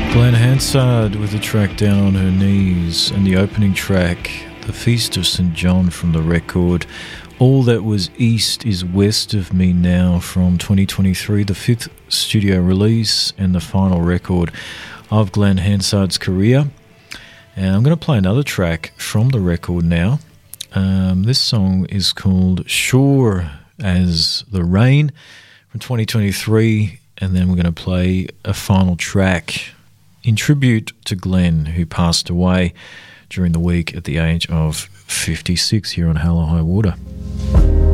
Glenn Hansard with the track Down on Her Knees, and the opening track, The Feast of St. John, from the record All That Was East Is West of Me Now from 2023, the fifth studio release and the final record of Glenn Hansard's career. And I'm going to play another track from the record now. This song is called Sure as the Rain from 2023, and then we're going to play a final track in tribute to Glenn, who passed away during the week at the age of 56 here on Hell or High Water.